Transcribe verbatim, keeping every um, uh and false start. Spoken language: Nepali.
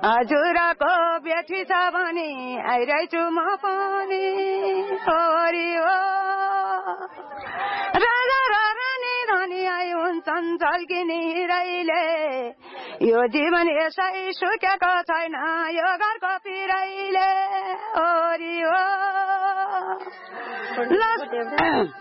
हजुरको बेठी छ भने आइरहेछु म पनि हरि हो राजा र रानी धनी आई हुन्छन् झल्किने रैले यो जीवन यसै सुकेको छैन यो घरको पिरैले हरि हो